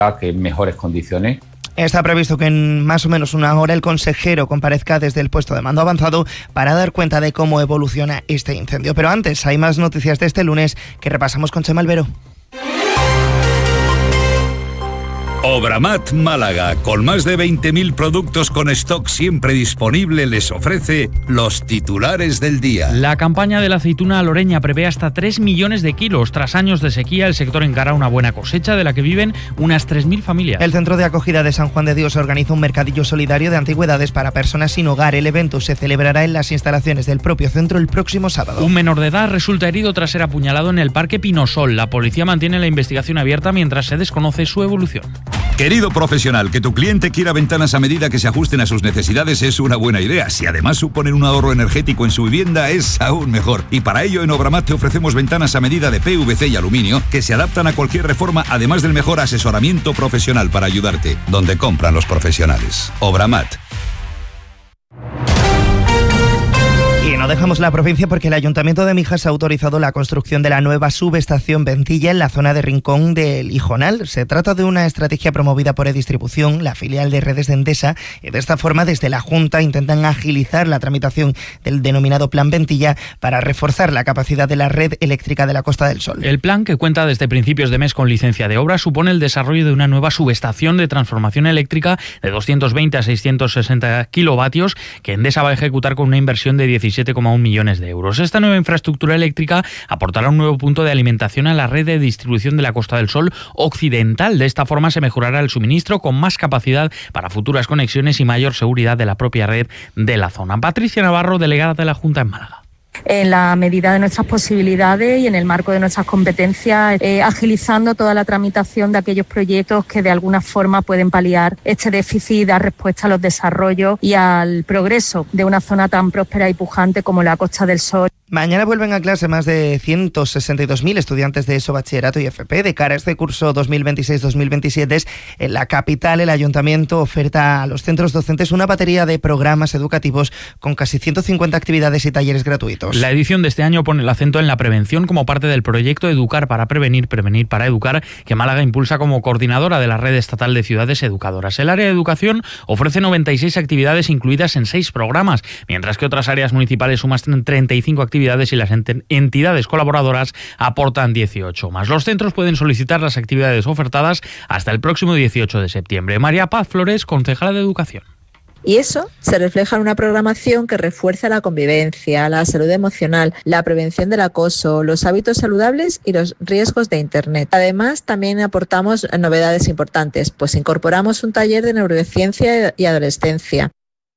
que en mejores condiciones. Está previsto que en más o menos una hora el consejero comparezca desde el puesto de mando avanzado para dar cuenta de cómo evoluciona este incendio. Pero antes hay más noticias de este lunes que repasamos con Chema Albero. Obramat Málaga, con más de 20.000 productos con stock siempre disponible, les ofrece los titulares del día. La campaña de la aceituna loreña prevé hasta 3 millones de kilos. Tras años de sequía, el sector encara una buena cosecha de la que viven unas 3.000 familias. El Centro de Acogida de San Juan de Dios organiza un mercadillo solidario de antigüedades para personas sin hogar. El evento se celebrará en las instalaciones del propio centro el próximo sábado. Un menor de edad resulta herido tras ser apuñalado en el Parque Pinosol. La policía mantiene la investigación abierta mientras se desconoce su evolución. Querido profesional, que tu cliente quiera ventanas a medida que se ajusten a sus necesidades es una buena idea. Si además suponen un ahorro energético en su vivienda, es aún mejor. Y para ello en Obramat te ofrecemos ventanas a medida de PVC y aluminio que se adaptan a cualquier reforma, además del mejor asesoramiento profesional para ayudarte. Donde compran los profesionales. Obramat. No dejamos la provincia porque el Ayuntamiento de Mijas ha autorizado la construcción de la nueva subestación Ventilla en la zona de Rincón del Ijonal. Se trata de una estrategia promovida por eDistribución, la filial de Redes de Endesa, y de esta forma desde la Junta intentan agilizar la tramitación del denominado Plan Ventilla para reforzar la capacidad de la red eléctrica de la Costa del Sol. El plan, que cuenta desde principios de mes con licencia de obra, supone el desarrollo de una nueva subestación de transformación eléctrica de 220 a 660 kilovatios que Endesa va a ejecutar con una inversión de 17,1 millones de euros. Esta nueva infraestructura eléctrica aportará un nuevo punto de alimentación a la red de distribución de la Costa del Sol occidental. De esta forma se mejorará el suministro con más capacidad para futuras conexiones y mayor seguridad de la propia red de la zona. Patricia Navarro, delegada de la Junta en Málaga. En la medida de nuestras posibilidades y en el marco de nuestras competencias, agilizando toda la tramitación de aquellos proyectos que de alguna forma pueden paliar este déficit y dar respuesta a los desarrollos y al progreso de una zona tan próspera y pujante como la Costa del Sol. Mañana vuelven a clase más de 162.000 estudiantes de ESO, bachillerato y FP. De cara a este curso 2026-2027, en la capital el Ayuntamiento oferta a los centros docentes una batería de programas educativos con casi 150 actividades y talleres gratuitos. La edición de este año pone el acento en la prevención como parte del proyecto Educar para Prevenir, Prevenir para Educar, que Málaga impulsa como coordinadora de la Red Estatal de Ciudades Educadoras. El área de educación ofrece 96 actividades incluidas en 6 programas, mientras que otras áreas municipales suman 35 actividades y las entidades colaboradoras aportan 18 más. Los centros pueden solicitar las actividades ofertadas hasta el próximo 18 de septiembre. María Paz Flores, concejala de Educación. Y eso se refleja en una programación que refuerza la convivencia, la salud emocional, la prevención del acoso, los hábitos saludables y los riesgos de Internet. Además, también aportamos novedades importantes, pues incorporamos un taller de neurociencia y adolescencia.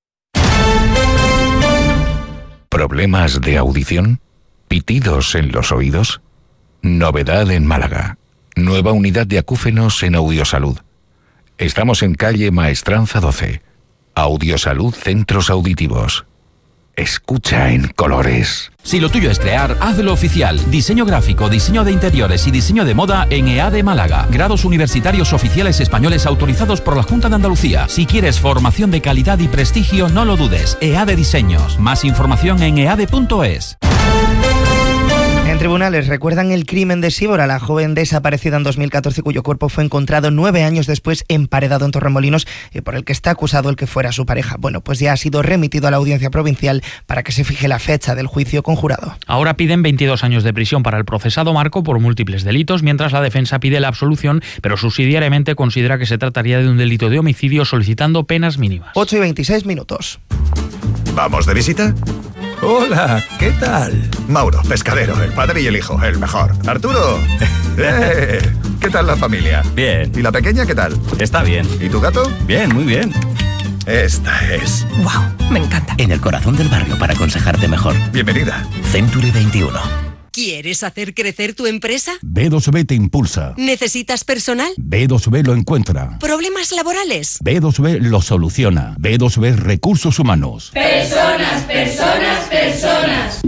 ¿Problemas de audición? ¿Pitidos en los oídos? Novedad en Málaga. Nueva unidad de acúfenos en Audiosalud. Estamos en calle Maestranza 12. Audiosalud Centros Auditivos. Escucha en colores. Si lo tuyo es crear, hazlo oficial. Diseño gráfico, diseño de interiores y diseño de moda en EADE Málaga. Grados universitarios oficiales españoles autorizados por la Junta de Andalucía. Si quieres formación de calidad y prestigio, no lo dudes. EADE Diseños. Más información en eade.es. En tribunales recuerdan el crimen de Síbora, la joven desaparecida en 2014 cuyo cuerpo fue encontrado 9 años después emparedado en Torremolinos y por el que está acusado el que fuera su pareja. Bueno, pues ya ha sido remitido a la Audiencia Provincial para que se fije la fecha del juicio conjurado. Ahora piden 22 años de prisión para el procesado Marco por múltiples delitos, mientras la defensa pide la absolución, pero subsidiariamente considera que se trataría de un delito de homicidio, solicitando penas mínimas. 8:26. ¿Vamos de visita? Hola, ¿qué tal? Mauro, pescadero, el padre y el hijo, el mejor. Arturo, ¿qué tal la familia? Bien. ¿Y la pequeña qué tal? Está bien. ¿Y tu gato? Bien, muy bien. Esta es... ¡Wow! Me encanta. En el corazón del barrio para aconsejarte mejor. Bienvenida. Century 21. ¿Quieres hacer crecer tu empresa? B2B te impulsa. ¿Necesitas personal? B2B lo encuentra. ¿Problemas laborales? B2B lo soluciona. B2B Recursos Humanos. Personas, personas, personas.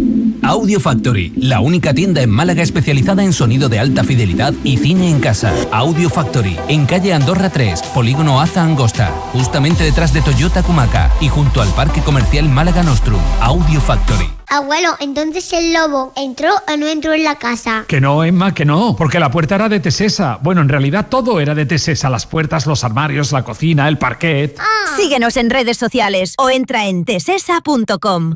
Audio Factory, la única tienda en Málaga especializada en sonido de alta fidelidad y cine en casa. Audio Factory, en calle Andorra 3, polígono Aza Angosta, justamente detrás de Toyota Kumaca y junto al Parque Comercial Málaga Nostrum. Audio Factory. Abuelo, entonces el lobo ¿entró o no entró en la casa? Que no, Emma, que no, porque la puerta era de Tesesa. Bueno, en realidad todo era de Tesesa, las puertas, los armarios, la cocina, el parquet. Síguenos en redes sociales o entra en tesesa.com.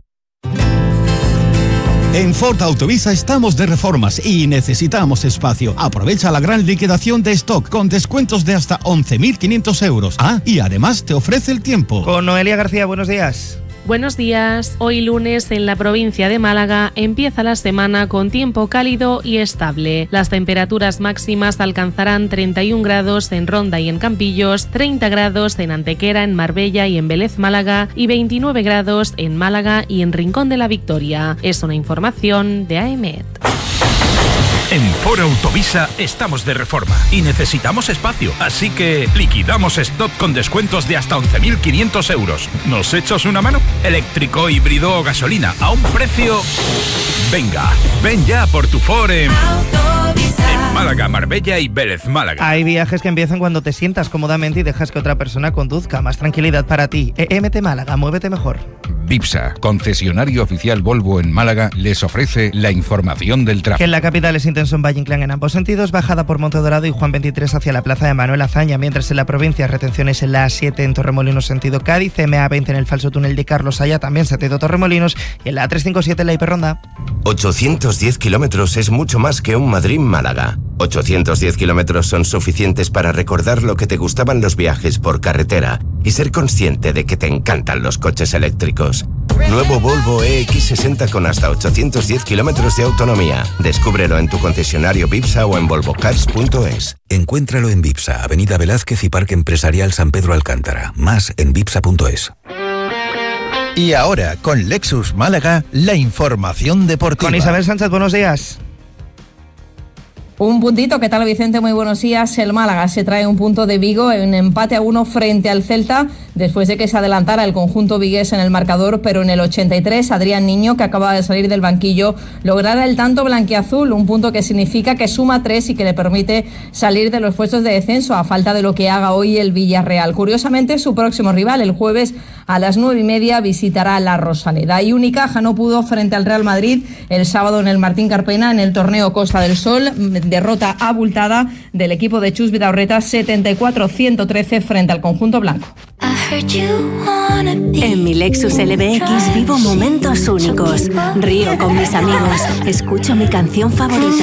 En Ford Autovisa estamos de reformas y necesitamos espacio. Aprovecha la gran liquidación de stock con descuentos de hasta 11.500 euros. Y además te ofrece el tiempo. Con Noelia García, buenos días. Buenos días. Hoy lunes en la provincia de Málaga empieza la semana con tiempo cálido y estable. Las temperaturas máximas alcanzarán 31 grados en Ronda y en Campillos, 30 grados en Antequera, en Marbella y en Vélez Málaga y 29 grados en Málaga y en Rincón de la Victoria. Es una información de AEMET. En Ford Autovisa estamos de reforma y necesitamos espacio, así que liquidamos stock con descuentos de hasta 11.500 euros. ¿Nos echas una mano? Eléctrico, híbrido o gasolina, a un precio... Venga, ven ya por tu Ford en Málaga, Marbella y Vélez Málaga. Hay viajes que empiezan cuando te sientas cómodamente y dejas que otra persona conduzca. Más tranquilidad para ti. EMT Málaga, muévete mejor. Bipsa, concesionario oficial Volvo en Málaga, les ofrece la información del tráfico. Que en la capital es intenso en Valle Inclán en ambos sentidos, bajada por Montedorado y Juan 23 hacia la plaza de Manuel Azaña, mientras en la provincia retenciones en la A7 en Torremolinos sentido Cádiz, MA20 en el falso túnel de Carlos Haya, también sentido Torremolinos, y en la A357 en la Hiperronda. 810 kilómetros es mucho más que un Madrid-Málaga. 810 kilómetros son suficientes para recordar lo que te gustaban los viajes por carretera y ser consciente de que te encantan los coches eléctricos. Nuevo Volvo EX60 con hasta 810 kilómetros de autonomía. Descúbrelo en tu concesionario Bipsa o en volvocars.es. Encuéntralo en Bipsa, Avenida Velázquez y Parque Empresarial San Pedro Alcántara. Más en bipsa.es. Y ahora, con Lexus Málaga, la información deportiva. Con Isabel Sánchez, buenos días. Un puntito, ¿qué tal Vicente? Muy buenos días. El Málaga se trae un punto de Vigo en un empate a 1 frente al Celta después de que se adelantara el conjunto vigués en el marcador, pero en el 83 Adrián Niño, que acaba de salir del banquillo, lograra el tanto blanquiazul, un punto que significa que suma 3 y que le permite salir de los puestos de descenso a falta de lo que haga hoy el Villarreal. Curiosamente, su próximo rival el jueves a las 9:30 visitará la Rosaleda. Y Unicaja no pudo frente al Real Madrid el sábado en el Martín Carpena en el torneo Costa del Sol. Derrota abultada del equipo de Chus Vidaurreta 74-113 frente al conjunto blanco. En mi Lexus LBX vivo momentos únicos. Río con mis amigos. Escucho mi canción favorita.